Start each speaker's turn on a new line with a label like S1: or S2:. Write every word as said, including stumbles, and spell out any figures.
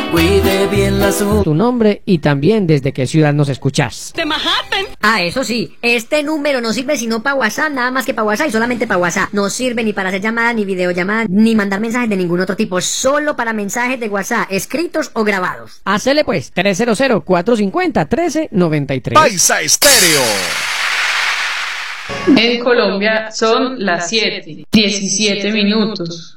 S1: cuide bien la su...
S2: Tu nombre y también desde qué ciudad nos escuchas.
S3: De Manhattan.
S4: Ah, eso sí, este número no sirve sino para WhatsApp, nada más que para WhatsApp y solamente para WhatsApp. No sirve ni para hacer llamadas, ni videollamadas, ni mandar mensajes de ningún otro tipo, solo para mensajes de WhatsApp, escritos o grabados.
S2: Hacele pues, tres cero cero, cuatro cinco cero, uno tres nueve tres.
S5: Paisa Estéreo.
S6: En Colombia son las siete, diecisiete minutos.